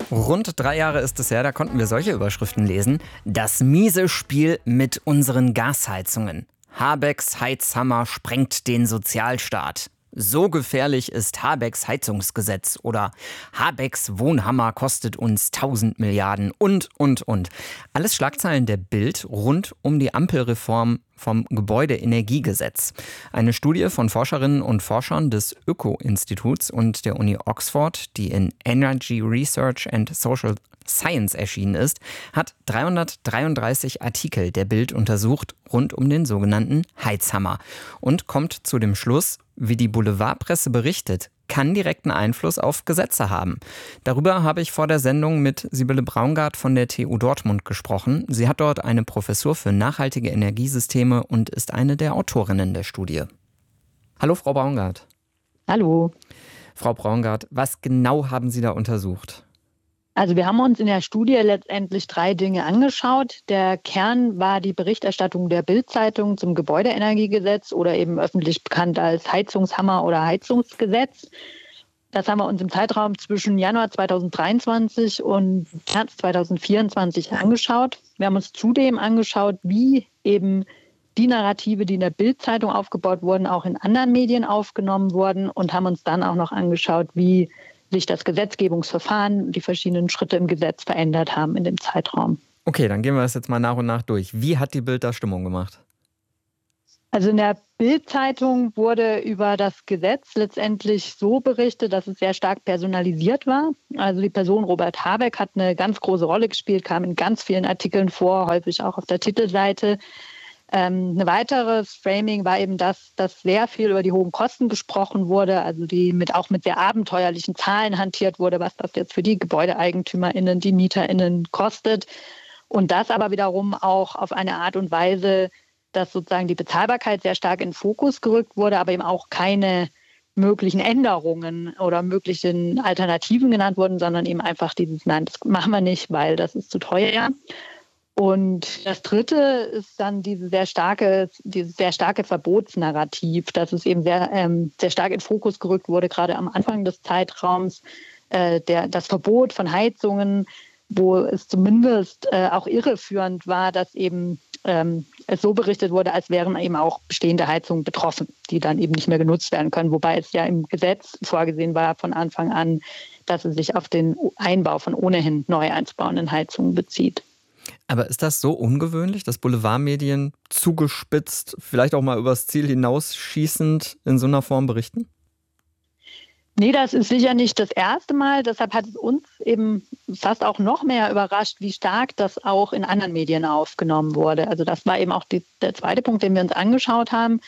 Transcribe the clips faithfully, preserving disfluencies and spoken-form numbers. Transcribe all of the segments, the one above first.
Rund drei Jahre ist es her, da konnten wir solche Überschriften lesen. Das miese Spiel mit unseren Gasheizungen. Habecks Heizhammer sprengt den Sozialstaat. So gefährlich ist Habecks Heizungsgesetz oder Habecks Wohnhammer kostet uns tausend Milliarden und, und, und. Alles Schlagzeilen der Bild rund um die Ampelreform vom Gebäudeenergiegesetz. Eine Studie von Forscherinnen und Forschern des Öko-Instituts und der Uni Oxford, die in Energy Research and Social Science erschienen ist, hat dreihundertdreiunddreißig Artikel der Bild untersucht rund um den sogenannten Heizhammer und kommt zu dem Schluss, wie die Boulevardpresse berichtet, kann direkten Einfluss auf Gesetze haben. Darüber habe ich vor der Sendung mit Sibylle Braungart von der T U Dortmund gesprochen. Sie hat dort eine Professur für nachhaltige Energiesysteme und ist eine der Autorinnen der Studie. Hallo, Frau Braungart. Hallo. Frau Braungart, was genau haben Sie da untersucht? Also wir haben uns in der Studie letztendlich drei Dinge angeschaut. Der Kern war die Berichterstattung der Bild-Zeitung zum Gebäudeenergiegesetz oder eben öffentlich bekannt als Heizungshammer oder Heizungsgesetz. Das haben wir uns im Zeitraum zwischen Januar zweitausenddreiundzwanzig und März zweitausendvierundzwanzig angeschaut. Wir haben uns zudem angeschaut, wie eben die Narrative, die in der Bild-Zeitung aufgebaut wurden, auch in anderen Medien aufgenommen wurden und haben uns dann auch noch angeschaut, wie sich das Gesetzgebungsverfahren, die verschiedenen Schritte im Gesetz verändert haben in dem Zeitraum. Okay, dann gehen wir das jetzt mal nach und nach durch. Wie hat die Bild da Stimmung gemacht? Also in der Bild-Zeitung wurde über das Gesetz letztendlich so berichtet, dass es sehr stark personalisiert war. Also die Person Robert Habeck hat eine ganz große Rolle gespielt, kam in ganz vielen Artikeln vor, häufig auch auf der Titelseite. Ähm, ein weiteres Framing war eben das, dass sehr viel über die hohen Kosten gesprochen wurde, also die mit auch mit sehr abenteuerlichen Zahlen hantiert wurde, was das jetzt für die GebäudeeigentümerInnen, die MieterInnen kostet. Und das aber wiederum auch auf eine Art und Weise, dass sozusagen die Bezahlbarkeit sehr stark in den Fokus gerückt wurde, aber eben auch keine möglichen Änderungen oder möglichen Alternativen genannt wurden, sondern eben einfach dieses, nein, das machen wir nicht, weil das ist zu teuer. Und das Dritte ist dann diese sehr starke, dieses sehr starke Verbotsnarrativ, dass es eben sehr, ähm, sehr stark in den Fokus gerückt wurde, gerade am Anfang des Zeitraums, äh, der, das Verbot von Heizungen, wo es zumindest äh, auch irreführend war, dass eben ähm, es so berichtet wurde, als wären eben auch bestehende Heizungen betroffen, die dann eben nicht mehr genutzt werden können. Wobei es ja im Gesetz vorgesehen war von Anfang an, dass es sich auf den Einbau von ohnehin neu einzubauenden Heizungen bezieht. Aber ist das so ungewöhnlich, dass Boulevardmedien zugespitzt, vielleicht auch mal übers Ziel hinausschießend in so einer Form berichten? Nee, das ist sicher nicht das erste Mal. Deshalb hat es uns eben fast auch noch mehr überrascht, wie stark das auch in anderen Medien aufgenommen wurde. Also das war eben auch die, der zweite Punkt, den wir uns angeschaut haben.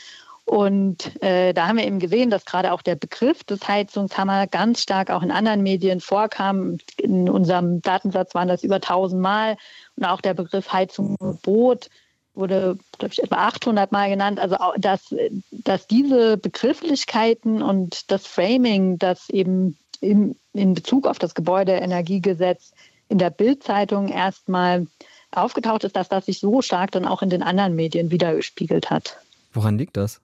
Und äh, da haben wir eben gesehen, dass gerade auch der Begriff des Heizungshammer ganz stark auch in anderen Medien vorkam. In unserem Datensatz waren das über tausend Mal. Und auch der Begriff Heizungsverbot wurde, glaube ich, etwa achthundert Mal genannt. Also, auch, dass, dass diese Begrifflichkeiten und das Framing, das eben in, in Bezug auf das Gebäudeenergiegesetz in der Bild-Zeitung erstmal aufgetaucht ist, dass das sich so stark dann auch in den anderen Medien widergespiegelt hat. Woran liegt das?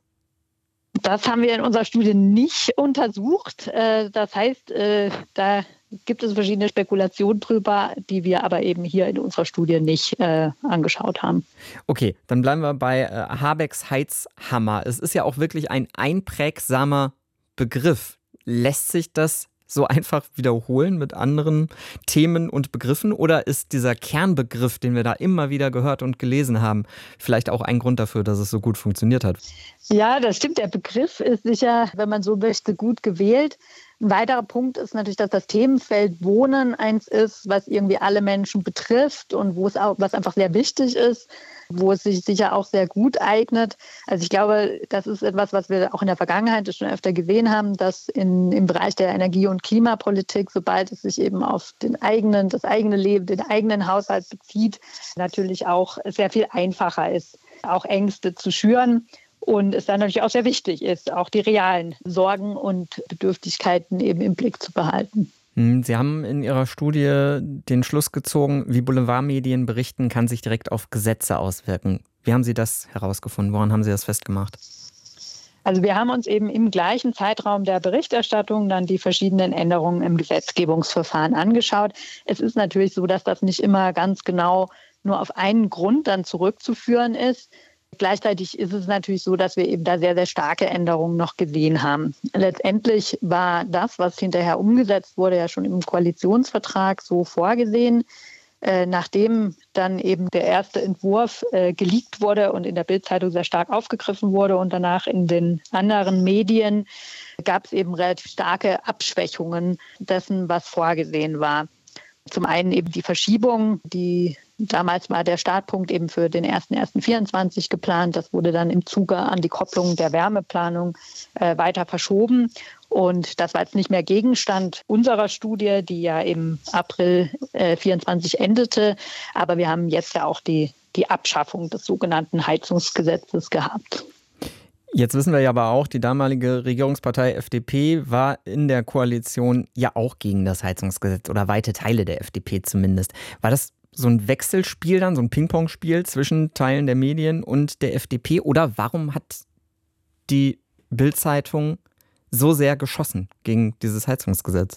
Das haben wir in unserer Studie nicht untersucht. Das heißt, da gibt es verschiedene Spekulationen drüber, die wir aber eben hier in unserer Studie nicht angeschaut haben. Okay, dann bleiben wir bei Habecks Heizhammer. Es ist ja auch wirklich ein einprägsamer Begriff. Lässt sich das so einfach wiederholen mit anderen Themen und Begriffen? Oder ist dieser Kernbegriff, den wir da immer wieder gehört und gelesen haben, vielleicht auch ein Grund dafür, dass es so gut funktioniert hat? Ja, das stimmt. Der Begriff ist sicher, wenn man so möchte, gut gewählt. Ein weiterer Punkt ist natürlich, dass das Themenfeld Wohnen eins ist, was irgendwie alle Menschen betrifft und wo es auch, was einfach sehr wichtig ist, wo es sich sicher auch sehr gut eignet. Also ich glaube, das ist etwas, was wir auch in der Vergangenheit schon öfter gesehen haben, dass in, im Bereich der Energie- und Klimapolitik, sobald es sich eben auf den eigenen, das eigene Leben, den eigenen Haushalt bezieht, natürlich auch sehr viel einfacher ist, auch Ängste zu schüren. Und es dann natürlich auch sehr wichtig ist, auch die realen Sorgen und Bedürftigkeiten eben im Blick zu behalten. Sie haben in Ihrer Studie den Schluss gezogen, wie Boulevardmedien berichten, kann sich direkt auf Gesetze auswirken. Wie haben Sie das herausgefunden? Woran haben Sie das festgemacht? Also wir haben uns eben im gleichen Zeitraum der Berichterstattung dann die verschiedenen Änderungen im Gesetzgebungsverfahren angeschaut. Es ist natürlich so, dass das nicht immer ganz genau nur auf einen Grund dann zurückzuführen ist. Gleichzeitig ist es natürlich so, dass wir eben da sehr, sehr starke Änderungen noch gesehen haben. Letztendlich war das, was hinterher umgesetzt wurde, ja schon im Koalitionsvertrag so vorgesehen. Äh, nachdem dann eben der erste Entwurf äh, geleakt wurde und in der Bild-Zeitung sehr stark aufgegriffen wurde und danach in den anderen Medien, gab es eben relativ starke Abschwächungen dessen, was vorgesehen war. Zum einen eben die Verschiebung, die damals war der Startpunkt eben für den ersten ersten vierundzwanzig geplant. Das wurde dann im Zuge an die Kopplung der Wärmeplanung äh, weiter verschoben. Und das war jetzt nicht mehr Gegenstand unserer Studie, die ja im April äh, vierundzwanzig endete. Aber wir haben jetzt ja auch die, die Abschaffung des sogenannten Heizungsgesetzes gehabt. Jetzt wissen wir ja aber auch, die damalige Regierungspartei F D P war in der Koalition ja auch gegen das Heizungsgesetz oder weite Teile der F D P zumindest. War das so ein Wechselspiel dann, so ein Ping-Pong-Spiel zwischen Teilen der Medien und der F D P? Oder warum hat die Bild-Zeitung so sehr geschossen gegen dieses Heizungsgesetz?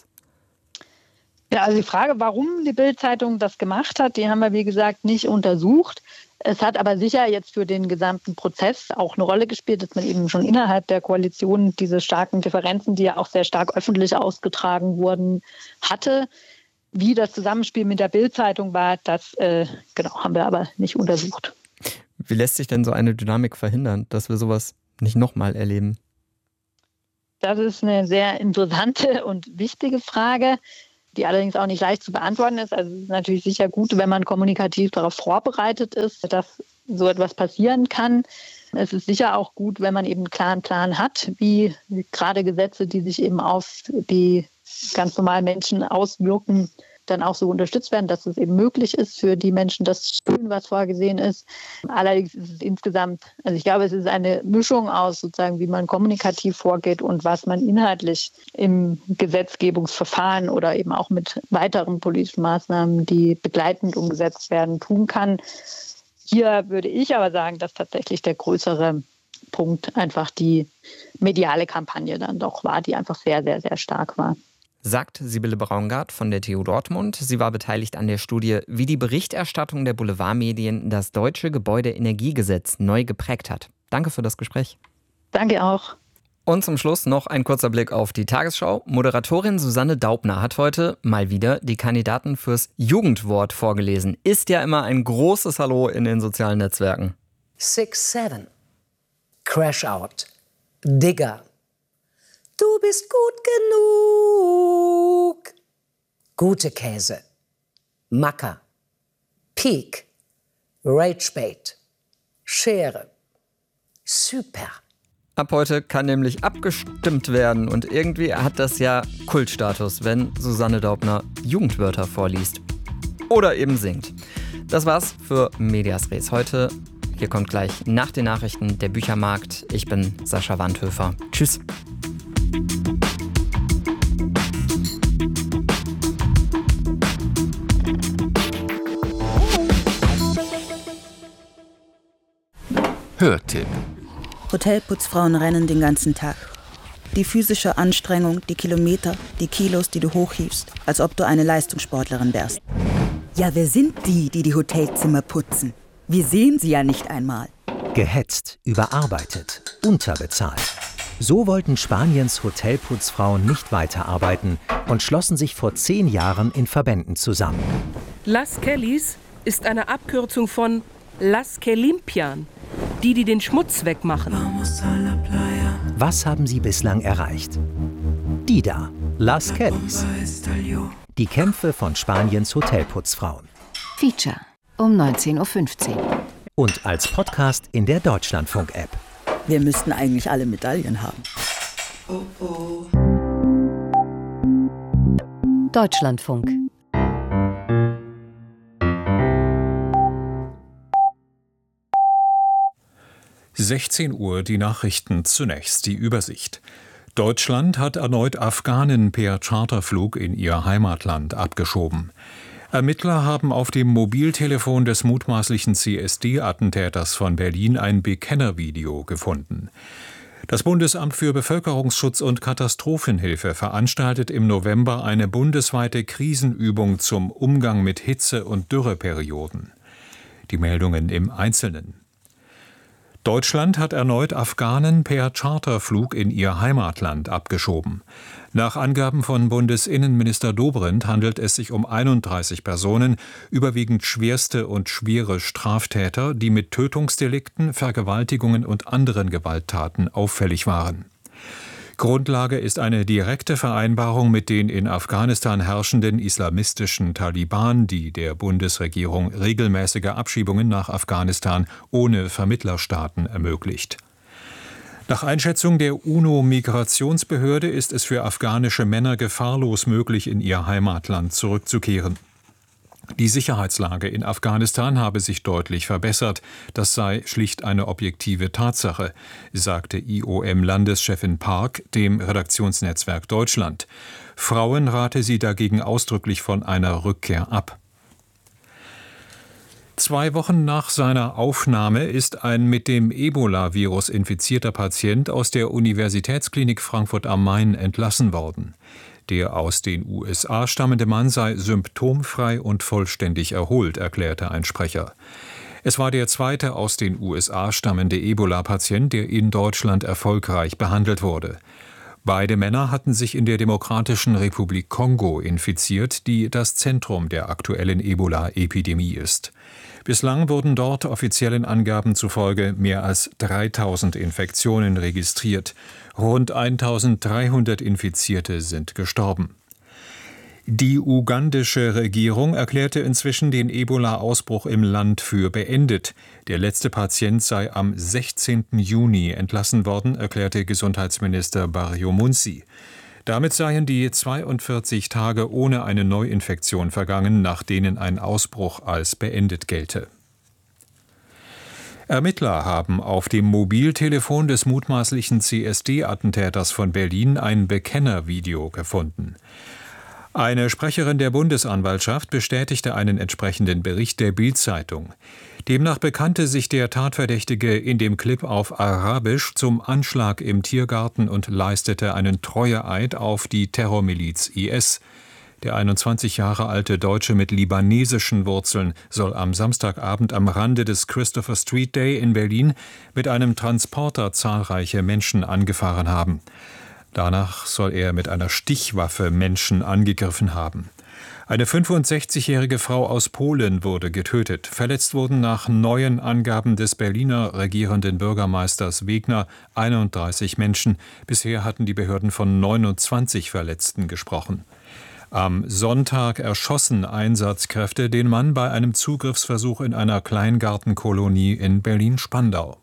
Ja, also die Frage, warum die Bild-Zeitung das gemacht hat, die haben wir, wie gesagt, nicht untersucht. Es hat aber sicher jetzt für den gesamten Prozess auch eine Rolle gespielt, dass man eben schon innerhalb der Koalition diese starken Differenzen, die ja auch sehr stark öffentlich ausgetragen wurden, hatte. Wie das Zusammenspiel mit der Bild-Zeitung war, das äh, genau, haben wir aber nicht untersucht. Wie lässt sich denn so eine Dynamik verhindern, dass wir sowas nicht nochmal erleben? Das ist eine sehr interessante und wichtige Frage, die allerdings auch nicht leicht zu beantworten ist. Also es ist natürlich sicher gut, wenn man kommunikativ darauf vorbereitet ist, dass so etwas passieren kann. Es ist sicher auch gut, wenn man eben einen klaren Plan hat, wie gerade Gesetze, die sich eben auf die ganz normalen Menschen auswirken, dann auch so unterstützt werden, dass es eben möglich ist, für die Menschen das zu tun, was vorgesehen ist. Allerdings ist es insgesamt, also ich glaube, es ist eine Mischung aus sozusagen, wie man kommunikativ vorgeht und was man inhaltlich im Gesetzgebungsverfahren oder eben auch mit weiteren politischen Maßnahmen, die begleitend umgesetzt werden, tun kann. Hier würde ich aber sagen, dass tatsächlich der größere Punkt einfach die mediale Kampagne dann doch war, die einfach sehr, sehr, sehr stark war. Sagt Sibylle Braungart von der T U Dortmund. Sie war beteiligt an der Studie, wie die Berichterstattung der Boulevardmedien das deutsche Gebäudeenergiegesetz neu geprägt hat. Danke für das Gespräch. Danke auch. Und zum Schluss noch ein kurzer Blick auf die Tagesschau. Moderatorin Susanne Daubner hat heute mal wieder die Kandidaten fürs Jugendwort vorgelesen. Ist ja immer ein großes Hallo in den sozialen Netzwerken. six seven. Crash out. Digger. Du bist gut genug. Gute Käse. Macker. Peak. Ragebait. Schere. Super. Ab heute kann nämlich abgestimmt werden und irgendwie hat das ja Kultstatus, wenn Susanne Daubner Jugendwörter vorliest. Oder eben singt. Das war's für Medias Res heute. Hier kommt gleich nach den Nachrichten der Büchermarkt. Ich bin Sascha Wandhöfer. Tschüss. Hörtipp. Hotelputzfrauen rennen den ganzen Tag. Die physische Anstrengung, die Kilometer, die Kilos, die du hochhiefst, als ob du eine Leistungssportlerin wärst. Ja, wer sind die, die die Hotelzimmer putzen? Wir sehen sie ja nicht einmal. Gehetzt, überarbeitet, unterbezahlt. So wollten Spaniens Hotelputzfrauen nicht weiterarbeiten und schlossen sich vor zehn Jahren in Verbänden zusammen. Las Kellys ist eine Abkürzung von Las que limpian, die, die den Schmutz wegmachen. Was haben sie bislang erreicht? Die da, Las Kellys. Die Kämpfe von Spaniens Hotelputzfrauen. Feature um neunzehn Uhr fünfzehn. Und als Podcast in der Deutschlandfunk-App. Wir müssten eigentlich alle Medaillen haben. Oh, oh. Deutschlandfunk. sechzehn Uhr die Nachrichten, zunächst die Übersicht. Deutschland hat erneut Afghanen per Charterflug in ihr Heimatland abgeschoben. Ermittler haben auf dem Mobiltelefon des mutmaßlichen C S D-Attentäters von Berlin ein Bekennervideo gefunden. Das Bundesamt für Bevölkerungsschutz und Katastrophenhilfe veranstaltet im November eine bundesweite Krisenübung zum Umgang mit Hitze- und Dürreperioden. Die Meldungen im Einzelnen. Deutschland hat erneut Afghanen per Charterflug in ihr Heimatland abgeschoben. Nach Angaben von Bundesinnenminister Dobrindt handelt es sich um einunddreißig Personen, überwiegend schwerste und schwere Straftäter, die mit Tötungsdelikten, Vergewaltigungen und anderen Gewalttaten auffällig waren. Grundlage ist eine direkte Vereinbarung mit den in Afghanistan herrschenden islamistischen Taliban, die der Bundesregierung regelmäßige Abschiebungen nach Afghanistan ohne Vermittlerstaaten ermöglicht. Nach Einschätzung der UNO-Migrationsbehörde ist es für afghanische Männer gefahrlos möglich, in ihr Heimatland zurückzukehren. Die Sicherheitslage in Afghanistan habe sich deutlich verbessert. Das sei schlicht eine objektive Tatsache, sagte I O M-Landeschefin Park dem Redaktionsnetzwerk Deutschland. Frauen rate sie dagegen ausdrücklich von einer Rückkehr ab. Zwei Wochen nach seiner Aufnahme ist ein mit dem Ebola-Virus infizierter Patient aus der Universitätsklinik Frankfurt am Main entlassen worden. Der aus den U S A stammende Mann sei symptomfrei und vollständig erholt, erklärte ein Sprecher. Es war der zweite aus den U S A stammende Ebola-Patient, der in Deutschland erfolgreich behandelt wurde. Beide Männer hatten sich in der Demokratischen Republik Kongo infiziert, die das Zentrum der aktuellen Ebola-Epidemie ist. Bislang wurden dort offiziellen Angaben zufolge mehr als dreitausend Infektionen registriert. Rund eintausenddreihundert Infizierte sind gestorben. Die ugandische Regierung erklärte inzwischen den Ebola-Ausbruch im Land für beendet. Der letzte Patient sei am sechzehnten Juni entlassen worden, erklärte Gesundheitsminister Baryomunsi. Damit seien die zweiundvierzig Tage ohne eine Neuinfektion vergangen, nach denen ein Ausbruch als beendet gelte. Ermittler haben auf dem Mobiltelefon des mutmaßlichen C S D-Attentäters von Berlin ein Bekennervideo gefunden. Eine Sprecherin der Bundesanwaltschaft bestätigte einen entsprechenden Bericht der Bild-Zeitung. Demnach bekannte sich der Tatverdächtige in dem Clip auf Arabisch zum Anschlag im Tiergarten und leistete einen Treueeid auf die Terrormiliz I S. Der einundzwanzig Jahre alte Deutsche mit libanesischen Wurzeln soll am Samstagabend am Rande des Christopher Street Day in Berlin mit einem Transporter zahlreiche Menschen angefahren haben. Danach soll er mit einer Stichwaffe Menschen angegriffen haben. Eine fünfundsechzigjährige Frau aus Polen wurde getötet. Verletzt wurden nach neuen Angaben des Berliner regierenden Bürgermeisters Wegner einunddreißig Menschen. Bisher hatten die Behörden von neunundzwanzig Verletzten gesprochen. Am Sonntag erschossen Einsatzkräfte den Mann bei einem Zugriffsversuch in einer Kleingartenkolonie in Berlin-Spandau.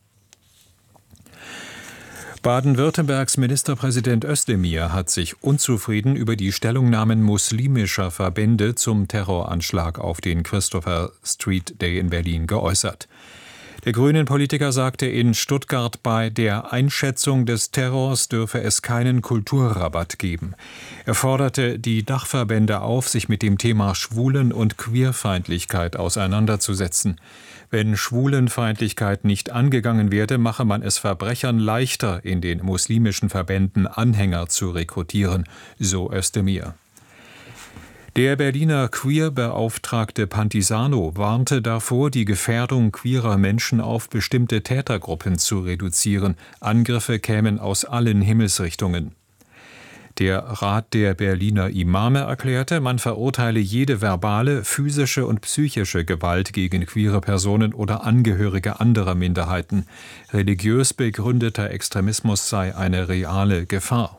Baden-Württembergs Ministerpräsident Özdemir hat sich unzufrieden über die Stellungnahmen muslimischer Verbände zum Terroranschlag auf den Christopher Street Day in Berlin geäußert. Der Grünen-Politiker sagte in Stuttgart, bei der Einschätzung des Terrors dürfe es keinen Kulturrabatt geben. Er forderte die Dachverbände auf, sich mit dem Thema Schwulen- und Queerfeindlichkeit auseinanderzusetzen. Wenn Schwulenfeindlichkeit nicht angegangen werde, mache man es Verbrechern leichter, in den muslimischen Verbänden Anhänger zu rekrutieren, so Özdemir. Der Berliner Queer-Beauftragte Pantisano warnte davor, die Gefährdung queerer Menschen auf bestimmte Tätergruppen zu reduzieren. Angriffe kämen aus allen Himmelsrichtungen. Der Rat der Berliner Imame erklärte, man verurteile jede verbale, physische und psychische Gewalt gegen queere Personen oder Angehörige anderer Minderheiten. Religiös begründeter Extremismus sei eine reale Gefahr.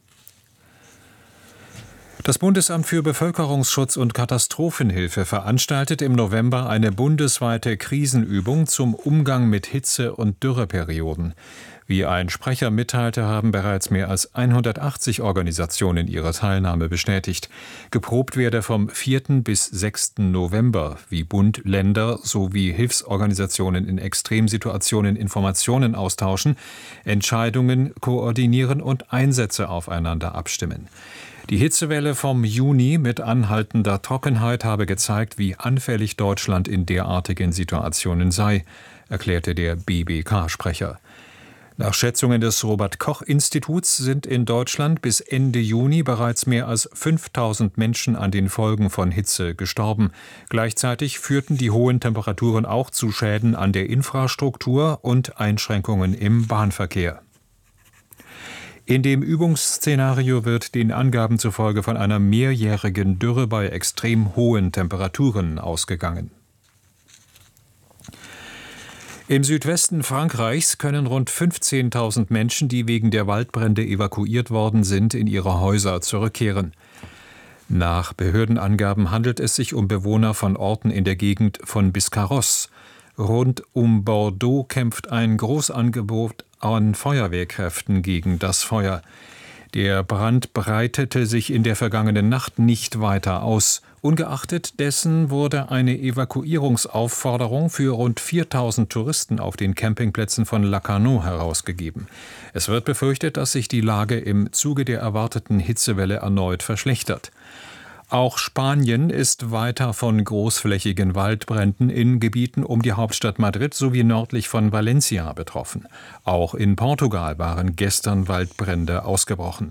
Das Bundesamt für Bevölkerungsschutz und Katastrophenhilfe veranstaltet im November eine bundesweite Krisenübung zum Umgang mit Hitze- und Dürreperioden. Wie ein Sprecher mitteilte, haben bereits mehr als hundertachtzig Organisationen ihre Teilnahme bestätigt. Geprobt werde vom vierten bis sechsten November, wie Bund, Länder sowie Hilfsorganisationen in Extremsituationen Informationen austauschen, Entscheidungen koordinieren und Einsätze aufeinander abstimmen. Die Hitzewelle vom Juni mit anhaltender Trockenheit habe gezeigt, wie anfällig Deutschland in derartigen Situationen sei, erklärte der B B K-Sprecher. Nach Schätzungen des Robert-Koch-Instituts sind in Deutschland bis Ende Juni bereits mehr als fünftausend Menschen an den Folgen von Hitze gestorben. Gleichzeitig führten die hohen Temperaturen auch zu Schäden an der Infrastruktur und Einschränkungen im Bahnverkehr. In dem Übungsszenario wird den Angaben zufolge von einer mehrjährigen Dürre bei extrem hohen Temperaturen ausgegangen. Im Südwesten Frankreichs können rund fünfzehntausend Menschen, die wegen der Waldbrände evakuiert worden sind, in ihre Häuser zurückkehren. Nach Behördenangaben handelt es sich um Bewohner von Orten in der Gegend von Biscarrosse. Rund um Bordeaux kämpft ein Großangebot an Feuerwehrkräften gegen das Feuer. Der Brand breitete sich in der vergangenen Nacht nicht weiter aus. Ungeachtet dessen wurde eine Evakuierungsaufforderung für rund viertausend Touristen auf den Campingplätzen von Lacanau herausgegeben. Es wird befürchtet, dass sich die Lage im Zuge der erwarteten Hitzewelle erneut verschlechtert. Auch Spanien ist weiter von großflächigen Waldbränden in Gebieten um die Hauptstadt Madrid sowie nördlich von Valencia betroffen. Auch in Portugal waren gestern Waldbrände ausgebrochen.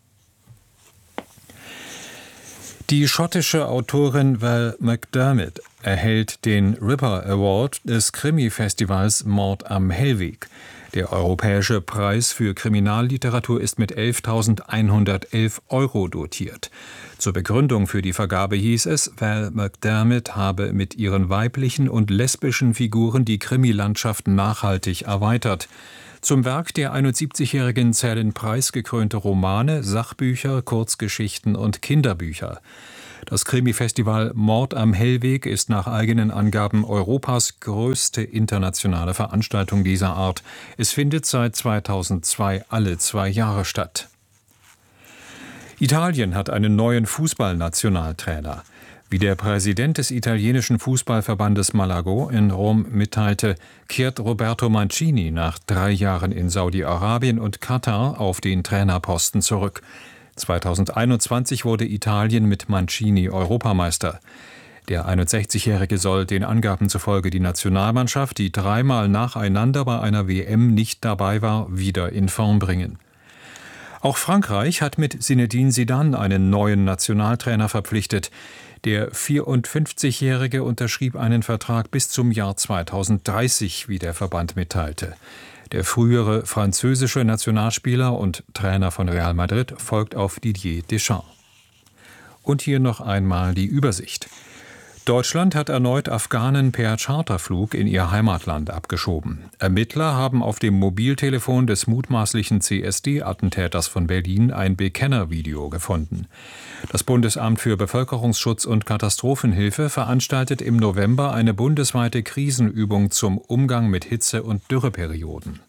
Die schottische Autorin Val McDermid erhält den Ripper Award des Krimi-Festivals Mord am Hellweg. Der europäische Preis für Kriminalliteratur ist mit elftausendeinhundertelf Euro dotiert. Zur Begründung für die Vergabe hieß es, Val McDermid habe mit ihren weiblichen und lesbischen Figuren die Krimilandschaft nachhaltig erweitert. Zum Werk der einundsiebzigjährigen zählen preisgekrönte Romane, Sachbücher, Kurzgeschichten und Kinderbücher. Das Krimi-Festival Mord am Hellweg ist nach eigenen Angaben Europas größte internationale Veranstaltung dieser Art. Es findet seit zweitausendzwei alle zwei Jahre statt. Italien hat einen neuen Fußballnationaltrainer. Wie der Präsident des italienischen Fußballverbandes Malago in Rom mitteilte, kehrt Roberto Mancini nach drei Jahren in Saudi-Arabien und Katar auf den Trainerposten zurück. zweitausendeinundzwanzig wurde Italien mit Mancini Europameister. Der einundsechzigjährige soll den Angaben zufolge die Nationalmannschaft, die dreimal nacheinander bei einer W M nicht dabei war, wieder in Form bringen. Auch Frankreich hat mit Zinedine Zidane einen neuen Nationaltrainer verpflichtet. Der vierundfünfzigjährige unterschrieb einen Vertrag bis zum Jahr zweitausenddreißig, wie der Verband mitteilte. Der frühere französische Nationalspieler und Trainer von Real Madrid folgt auf Didier Deschamps. Und hier noch einmal die Übersicht. Deutschland hat erneut Afghanen per Charterflug in ihr Heimatland abgeschoben. Ermittler haben auf dem Mobiltelefon des mutmaßlichen C S D-Attentäters von Berlin ein Bekennervideo gefunden. Das Bundesamt für Bevölkerungsschutz und Katastrophenhilfe veranstaltet im November eine bundesweite Krisenübung zum Umgang mit Hitze- und Dürreperioden.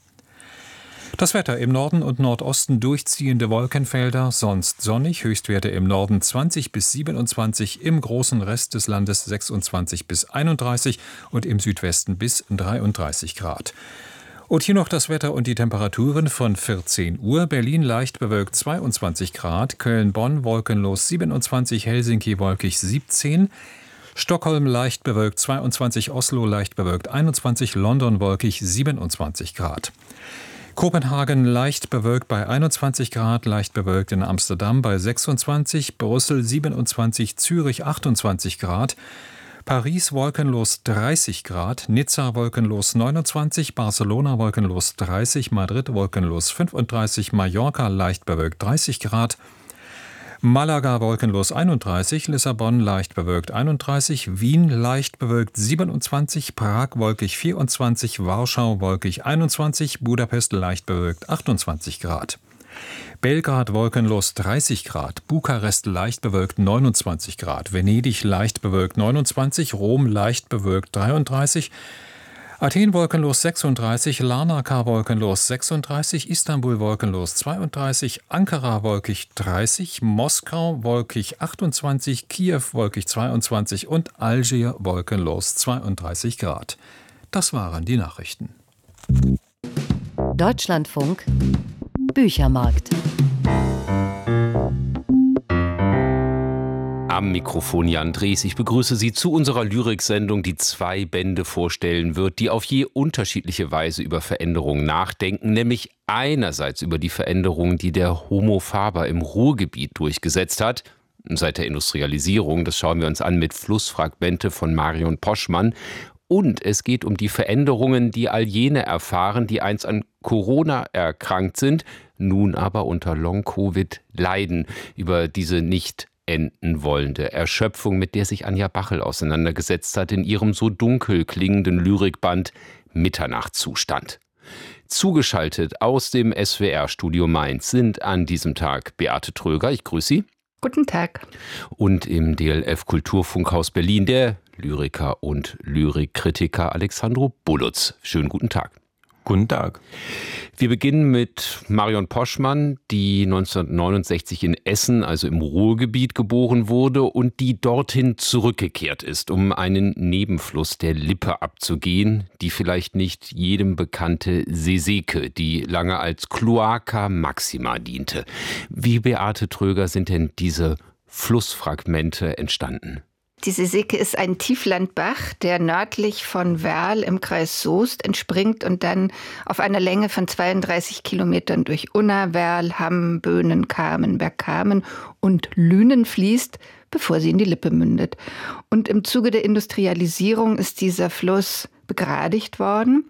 Das Wetter: im Norden und Nordosten durchziehende Wolkenfelder, sonst sonnig, Höchstwerte im Norden zwanzig bis siebenundzwanzig, im großen Rest des Landes sechsundzwanzig bis einunddreißig und im Südwesten bis dreiunddreißig Grad. Und hier noch das Wetter und die Temperaturen von vierzehn Uhr. Berlin leicht bewölkt zweiundzwanzig Grad, Köln-Bonn wolkenlos siebenundzwanzig, Helsinki wolkig siebzehn, Stockholm leicht bewölkt zweiundzwanzig, Oslo leicht bewölkt einundzwanzig, London wolkig siebenundzwanzig Grad. Kopenhagen leicht bewölkt bei einundzwanzig Grad, leicht bewölkt in Amsterdam bei sechsundzwanzig, Brüssel siebenundzwanzig, Zürich achtundzwanzig Grad, Paris wolkenlos dreißig Grad, Nizza wolkenlos neunundzwanzig, Barcelona wolkenlos dreißig, Madrid wolkenlos fünfunddreißig, Mallorca leicht bewölkt dreißig Grad, Malaga wolkenlos einunddreißig, Lissabon leicht bewölkt einunddreißig, Wien leicht bewölkt siebenundzwanzig, Prag wolkig vierundzwanzig, Warschau wolkig einundzwanzig, Budapest leicht bewölkt achtundzwanzig Grad. Belgrad wolkenlos dreißig Grad, Bukarest leicht bewölkt neunundzwanzig Grad, Venedig leicht bewölkt neunundzwanzig, Rom leicht bewölkt dreiunddreißig, Athen wolkenlos sechsunddreißig, Larnaca wolkenlos sechsunddreißig, Istanbul wolkenlos zweiunddreißig, Ankara wolkig dreißig, Moskau wolkig achtundzwanzig, Kiew wolkig zweiundzwanzig und Algier wolkenlos zweiunddreißig Grad. Das waren die Nachrichten. Deutschlandfunk Büchermarkt. Am Mikrofon Jan Drees. Ich begrüße Sie zu unserer Lyriksendung, die zwei Bände vorstellen wird, die auf je unterschiedliche Weise über Veränderungen nachdenken, nämlich einerseits über die Veränderungen, die der Homo faber im Ruhrgebiet durchgesetzt hat, seit der Industrialisierung. Das schauen wir uns an mit Flussfragmente von Marion Poschmann. Und es geht um die Veränderungen, die all jene erfahren, die einst an Corona erkrankt sind, nun aber unter Long-Covid leiden, über diese nicht enden wollende Erschöpfung, mit der sich Anja Bachel auseinandergesetzt hat in ihrem so dunkel klingenden Lyrikband Mitternachtszustand. Zugeschaltet aus dem S W R-Studio Mainz sind an diesem Tag Beate Tröger, ich grüße Sie. Guten Tag. Und im D L F-Kulturfunkhaus Berlin der Lyriker und Lyrikkritiker Alexandro Bulutz. Schönen guten Tag. Guten Tag. Wir beginnen mit Marion Poschmann, die neunzehnhundertneunundsechzig in Essen, also im Ruhrgebiet, geboren wurde und die dorthin zurückgekehrt ist, um einen Nebenfluss der Lippe abzugehen, die vielleicht nicht jedem bekannte Seseke, die lange als Cloaca Maxima diente. Wie, Beate Tröger, sind denn diese Flussfragmente entstanden? Die Seseke ist ein Tieflandbach, der nördlich von Werl im Kreis Soest entspringt und dann auf einer Länge von zweiunddreißig Kilometern durch Unna, Werl, Hamm, Böhnen, Kamen, Bergkamen und Lünen fließt, bevor sie in die Lippe mündet. Und im Zuge der Industrialisierung ist dieser Fluss begradigt worden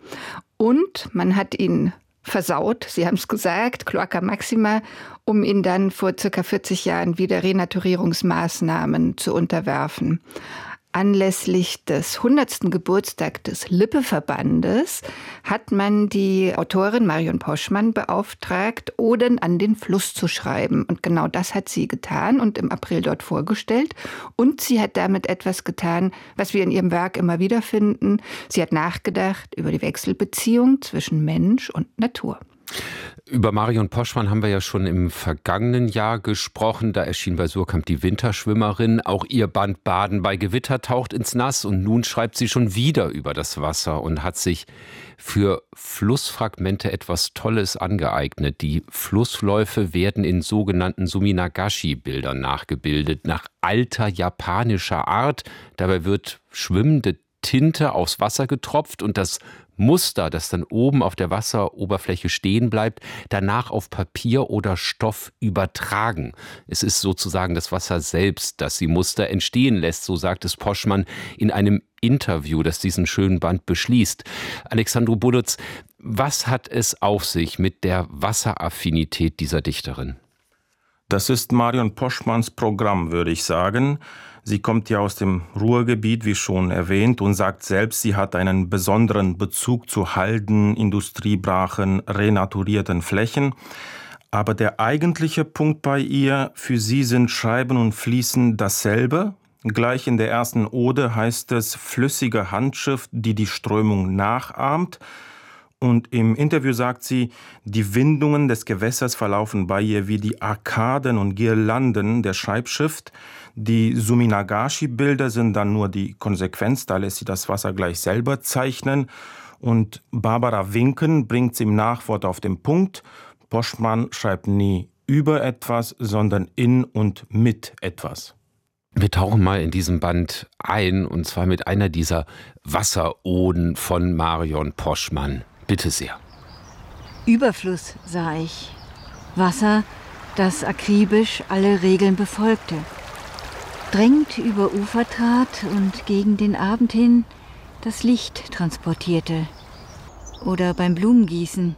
und man hat ihn versaut, Sie haben es gesagt, Cloaca Maxima, um ihn dann vor circa vierzig Jahren wieder Renaturierungsmaßnahmen zu unterwerfen. Anlässlich des hundertsten Geburtstag des Lippe-Verbandes hat man die Autorin Marion Poschmann beauftragt, Oden an den Fluss zu schreiben. Und genau das hat sie getan und im April dort vorgestellt. Und sie hat damit etwas getan, was wir in ihrem Werk immer wieder finden. Sie hat nachgedacht über die Wechselbeziehung zwischen Mensch und Natur. Über Marion Poschmann haben wir ja schon im vergangenen Jahr gesprochen. Da erschien bei Surkamp die Winterschwimmerin. Auch ihr Band Baden bei Gewitter taucht ins Nass. Und nun schreibt sie schon wieder über das Wasser und hat sich für Flussfragmente etwas Tolles angeeignet. Die Flussläufe werden in sogenannten Suminagashi-Bildern nachgebildet, nach alter japanischer Art. Dabei wird schwimmende Tinte aufs Wasser getropft und das Muster, das dann oben auf der Wasseroberfläche stehen bleibt, danach auf Papier oder Stoff übertragen. Es ist sozusagen das Wasser selbst, das die Muster entstehen lässt, so sagt es Poschmann in einem Interview, das diesen schönen Band beschließt. Alexandro Bulutz, was hat es auf sich mit der Wasseraffinität dieser Dichterin? Das ist Marion Poschmanns Programm, würde ich sagen. Sie kommt ja aus dem Ruhrgebiet, wie schon erwähnt, und sagt selbst, sie hat einen besonderen Bezug zu Halden, Industriebrachen, renaturierten Flächen. Aber der eigentliche Punkt bei ihr, für sie sind Schreiben und Fließen dasselbe. Gleich in der ersten Ode heißt es flüssige Handschrift, die die Strömung nachahmt. Und im Interview sagt sie, die Windungen des Gewässers verlaufen bei ihr wie die Arkaden und Girlanden der Schreibschrift. Die Suminagashi-Bilder sind dann nur die Konsequenz, da lässt sie das Wasser gleich selber zeichnen. Und Barbara Winken bringt sie im Nachwort auf den Punkt. Poschmann schreibt nie über etwas, sondern in und mit etwas. Wir tauchen mal in diesem Band ein, und zwar mit einer dieser Wasseroden von Marion Poschmann. Bitte sehr. Überfluss sah ich. Wasser, das akribisch alle Regeln befolgte. Drängend über Ufer trat und gegen den Abend hin das Licht transportierte. Oder beim Blumengießen.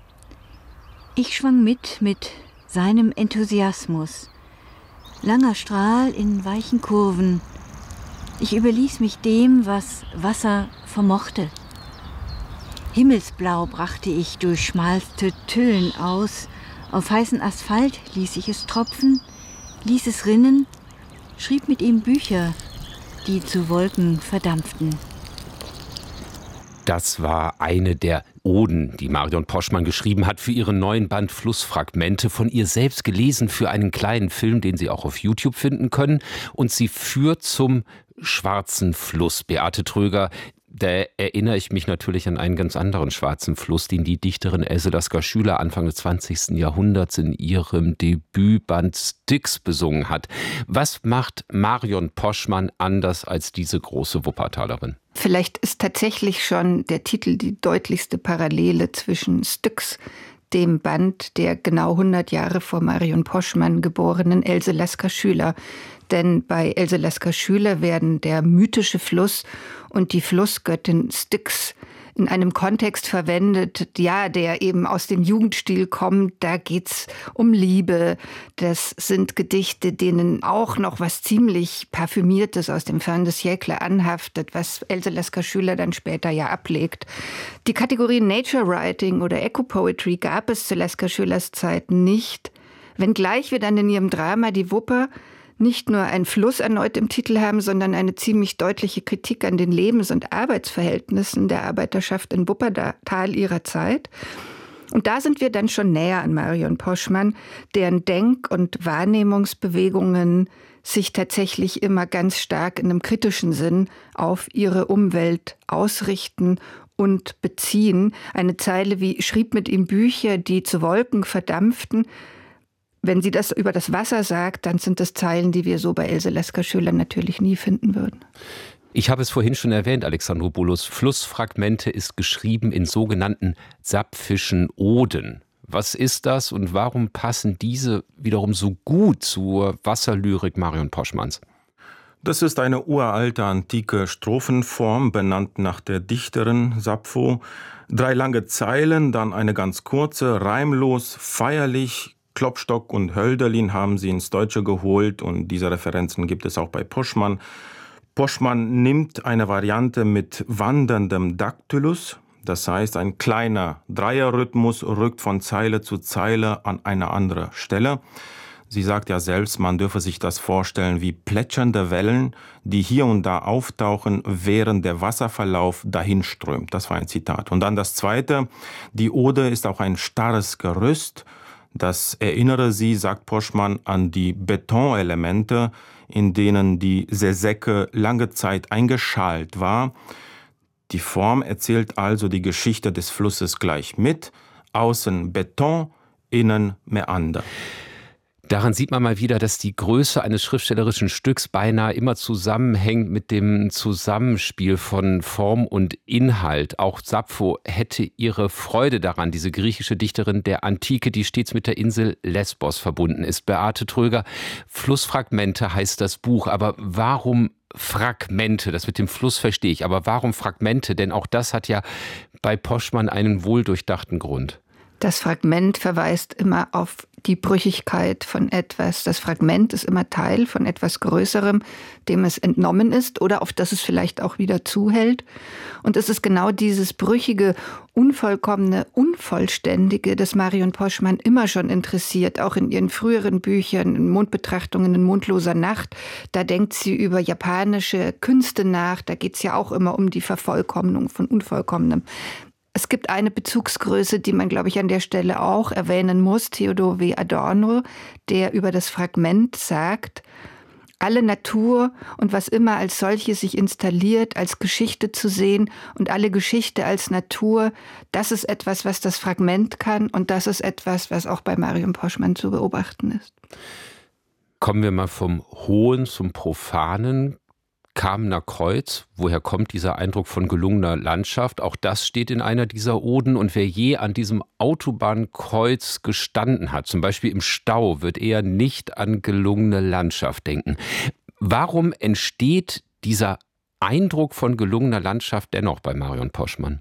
Ich schwang mit mit seinem Enthusiasmus. Langer Strahl in weichen Kurven. Ich überließ mich dem, was Wasser vermochte. Himmelsblau brachte ich durch schmalste Tüllen aus. Auf heißen Asphalt ließ ich es tropfen, ließ es rinnen, schrieb mit ihm Bücher, die zu Wolken verdampften. Das war eine der Oden, die Marion Poschmann geschrieben hat für ihren neuen Band Flussfragmente, von ihr selbst gelesen für einen kleinen Film, den Sie auch auf YouTube finden können. Und sie führt zum Schwarzen Fluss. Beate Tröger, Da erinnere ich mich natürlich an einen ganz anderen schwarzen Fluss, den die Dichterin Else Lasker-Schüler Anfang des zwanzigsten Jahrhunderts in ihrem Debütband Styx besungen hat. Was macht Marion Poschmann anders als diese große Wuppertalerin? Vielleicht ist tatsächlich schon der Titel die deutlichste Parallele zwischen Styx, dem Band der genau hundert Jahre vor Marion Poschmann geborenen Else Lasker-Schüler. Denn bei Else Lasker-Schüler werden der mythische Fluss und die Flussgöttin Styx in einem Kontext verwendet, ja, der eben aus dem Jugendstil kommt. Da geht's um Liebe. Das sind Gedichte, denen auch noch was ziemlich Parfümiertes aus dem Fin de siècle anhaftet, was Else Lasker-Schüler dann später ja ablegt. Die Kategorie Nature Writing oder Eco-Poetry gab es zu Lasker-Schülers Zeiten nicht, wenngleich wir dann in ihrem Drama Die Wupper nicht nur einen Fluss erneut im Titel haben, sondern eine ziemlich deutliche Kritik an den Lebens- und Arbeitsverhältnissen der Arbeiterschaft in Wuppertal ihrer Zeit. Und da sind wir dann schon näher an Marion Poschmann, deren Denk- und Wahrnehmungsbewegungen sich tatsächlich immer ganz stark in einem kritischen Sinn auf ihre Umwelt ausrichten und beziehen. Eine Zeile wie „schrieb mit ihm Bücher, die zu Wolken verdampften“. Wenn sie das über das Wasser sagt, dann sind das Zeilen, die wir so bei Else Lasker-Schüler natürlich nie finden würden. Ich habe es vorhin schon erwähnt, Alexandropoulos. Flussfragmente ist geschrieben in sogenannten sapfischen Oden. Was ist das und warum passen diese wiederum so gut zur Wasserlyrik Marion Poschmanns? Das ist eine uralte antike Strophenform, benannt nach der Dichterin Sappho. Drei lange Zeilen, dann eine ganz kurze, reimlos, feierlich. Klopstock und Hölderlin haben sie ins Deutsche geholt und diese Referenzen gibt es auch bei Poschmann. Poschmann nimmt eine Variante mit wanderndem Daktylus, das heißt ein kleiner Dreierrhythmus rückt von Zeile zu Zeile an eine andere Stelle. Sie sagt ja selbst, man dürfe sich das vorstellen wie plätschernde Wellen, die hier und da auftauchen, während der Wasserverlauf dahinströmt. Das war ein Zitat. Und dann das Zweite, die Ode ist auch ein starres Gerüst. Das erinnere sie, sagt Poschmann, an die Betonelemente, in denen die Seseke lange Zeit eingeschalt war. Die Form erzählt also die Geschichte des Flusses gleich mit. Außen Beton, innen Mäander. Daran sieht man mal wieder, dass die Größe eines schriftstellerischen Stücks beinahe immer zusammenhängt mit dem Zusammenspiel von Form und Inhalt. Auch Sappho hätte ihre Freude daran, diese griechische Dichterin der Antike, die stets mit der Insel Lesbos verbunden ist. Beate Tröger, Flussfragmente heißt das Buch, aber warum Fragmente? Das mit dem Fluss verstehe ich, aber warum Fragmente? Denn auch das hat ja bei Poschmann einen wohldurchdachten Grund. Das Fragment verweist immer auf die Brüchigkeit von etwas. Das Fragment ist immer Teil von etwas Größerem, dem es entnommen ist oder auf das es vielleicht auch wieder zuhält. Und es ist genau dieses brüchige, unvollkommene, unvollständige, das Marion Poschmann immer schon interessiert, auch in ihren früheren Büchern, in Mondbetrachtungen in mondloser Nacht. Da denkt sie über japanische Künste nach. Da geht es ja auch immer um die Vervollkommnung von Unvollkommenem. Es gibt eine Bezugsgröße, die man, glaube ich, an der Stelle auch erwähnen muss, Theodor W. Adorno, der über das Fragment sagt, alle Natur und was immer als solche sich installiert, als Geschichte zu sehen und alle Geschichte als Natur, das ist etwas, was das Fragment kann und das ist etwas, was auch bei Marion Poschmann zu beobachten ist. Kommen wir mal vom Hohen zum Profanen. Kamener Kreuz, woher kommt dieser Eindruck von gelungener Landschaft? Auch das steht in einer dieser Oden. Und wer je an diesem Autobahnkreuz gestanden hat, zum Beispiel im Stau, wird eher nicht an gelungene Landschaft denken. Warum entsteht dieser Eindruck von gelungener Landschaft dennoch bei Marion Poschmann?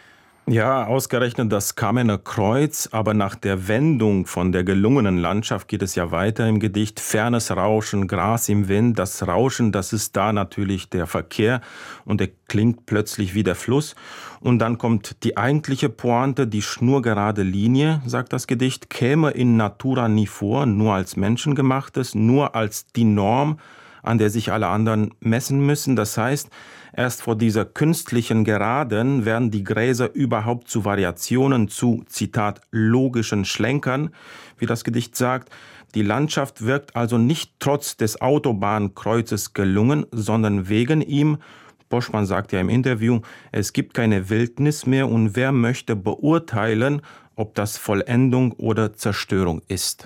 Ja, ausgerechnet das Kamener Kreuz, aber nach der Wendung von der gelungenen Landschaft geht es ja weiter im Gedicht. Fernes Rauschen, Gras im Wind, das Rauschen, das ist da natürlich der Verkehr und er klingt plötzlich wie der Fluss. Und dann kommt die eigentliche Pointe, die schnurgerade Linie, sagt das Gedicht, käme in Natura nie vor, nur als menschengemachtes, nur als die Norm, an der sich alle anderen messen müssen. Das heißt, erst vor dieser künstlichen Geraden werden die Gräser überhaupt zu Variationen, zu, Zitat, logischen Schlenkern, wie das Gedicht sagt. Die Landschaft wirkt also nicht trotz des Autobahnkreuzes gelungen, sondern wegen ihm Poschmann sagt ja im Interview, es gibt keine Wildnis mehr und wer möchte beurteilen, ob das Vollendung oder Zerstörung ist?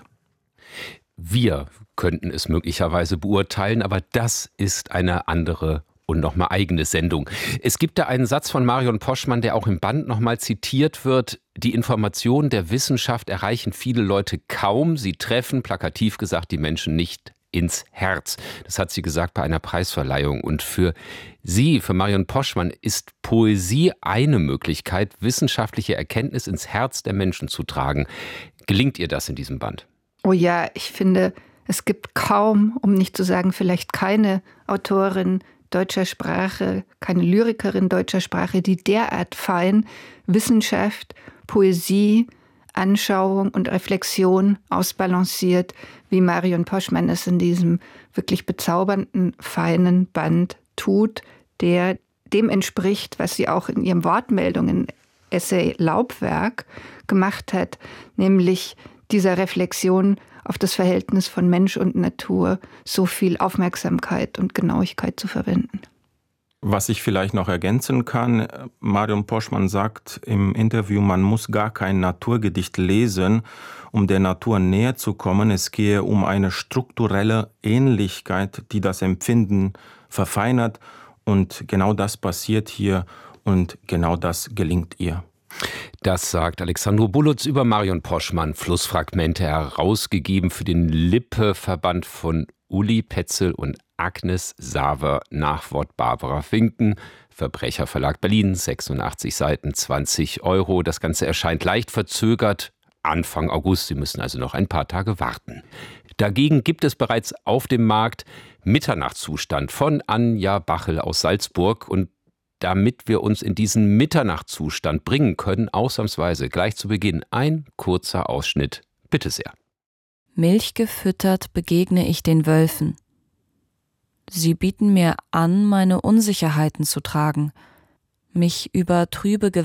Wir könnten es möglicherweise beurteilen, aber das ist eine andere und nochmal eigene Sendung. Es gibt da einen Satz von Marion Poschmann, der auch im Band nochmal zitiert wird. Die Informationen der Wissenschaft erreichen viele Leute kaum. Sie treffen, plakativ gesagt, die Menschen nicht ins Herz. Das hat sie gesagt bei einer Preisverleihung. Und für sie, für Marion Poschmann, ist Poesie eine Möglichkeit, wissenschaftliche Erkenntnis ins Herz der Menschen zu tragen. Gelingt ihr das in diesem Band? Oh ja, ich finde, es gibt kaum, um nicht zu sagen vielleicht keine Autorin deutscher Sprache, keine Lyrikerin deutscher Sprache, die derart fein Wissenschaft, Poesie, Anschauung und Reflexion ausbalanciert, wie Marion Poschmann es in diesem wirklich bezaubernden, feinen Band tut, der dem entspricht, was sie auch in ihrem Wortmeldungen Essay Laubwerk gemacht hat, nämlich dieser Reflexion auf das Verhältnis von Mensch und Natur so viel Aufmerksamkeit und Genauigkeit zu verwenden. Was ich vielleicht noch ergänzen kann, Marion Poschmann sagt im Interview, man muss gar kein Naturgedicht lesen, um der Natur näher zu kommen. Es gehe um eine strukturelle Ähnlichkeit, die das Empfinden verfeinert. Und genau das passiert hier und genau das gelingt ihr. Das sagt Alexandro Bulutz über Marion Poschmann. Flussfragmente herausgegeben für den Lippe-Verband von Uli Petzel und Agnes Saver, Nachwort Barbara Finken. Verbrecherverlag Berlin, sechsundachtzig Seiten, zwanzig Euro. Das Ganze erscheint leicht verzögert Anfang August. Sie müssen also noch ein paar Tage warten. Dagegen gibt es bereits auf dem Markt Mitternachtszustand von Anja Bachel aus Salzburg. Und damit wir uns in diesen Mitternachtszustand bringen können, ausnahmsweise gleich zu Beginn ein kurzer Ausschnitt. Bitte sehr. Milchgefüttert begegne ich den Wölfen. Sie bieten mir an, meine Unsicherheiten zu tragen, mich über trübe